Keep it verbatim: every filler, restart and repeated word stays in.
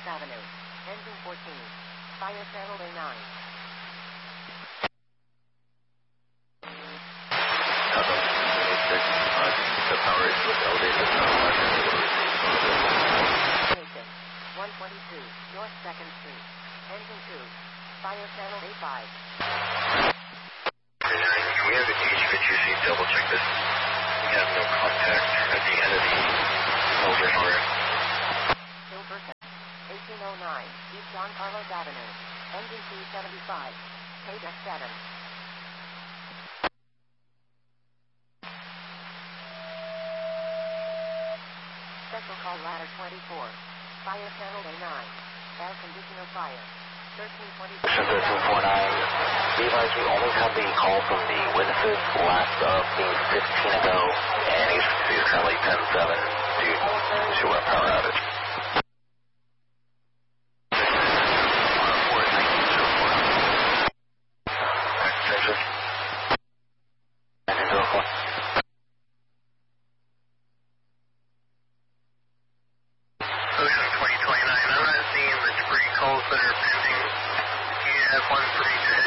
Avenue. Engine fourteen. Fire channel A nine. The power is with elevated Station. one twenty-two. North second Street. Engine two. Fire channel A five. Can we have the gauge picture sheet double check this? We have no contact at the end of the Silver North. Silverton. eighteen oh nine. East Don Carlos Avenue. Engine two seventy-five. K seven. Special call ladder twenty-four. Fire channel A nine. Air conditioner fire. thirteen twenty-two. thirteen forty-nine. Levi's, we only have the call from the witnesses last uh, being fifteen ago, and he's, he's currently ten seven due to a power outage. Ocean twenty twenty-nine, I'm not seeing the debris calls that are pending. Do you have one for each